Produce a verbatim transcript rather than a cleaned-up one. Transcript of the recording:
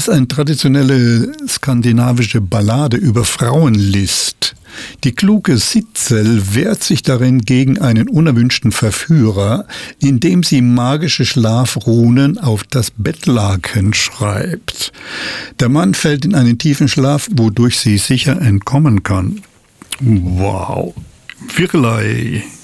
ist eine traditionelle skandinavische Ballade über Frauenlist. Die kluge Sitzel wehrt sich darin gegen einen unerwünschten Verführer, indem sie magische Schlafrunen auf das Bettlaken schreibt. Der Mann fällt in einen tiefen Schlaf, wodurch sie sicher entkommen kann. Wow. Virlei.